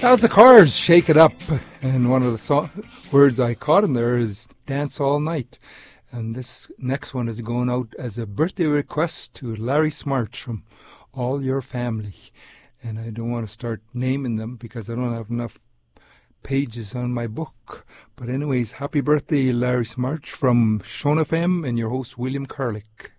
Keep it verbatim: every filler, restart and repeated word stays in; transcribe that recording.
That was the Cars, Shake It Up. And one of the so- words I caught in there is Dance All Night. And this next one is going out as a birthday request to Larry Smarch from All Your Family. And I don't want to start naming them because I don't have enough pages on my book. But anyways, happy birthday, Larry Smarch from Sean F M and your host, William Carlick.